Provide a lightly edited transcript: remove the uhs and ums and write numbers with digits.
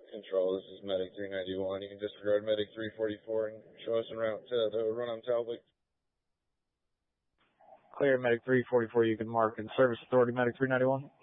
Control, this is Medic 391. You can disregard Medic 344 and show us en route to the run on Talbot. Clear, Medic 344. You can mark and Service Authority, Medic 391.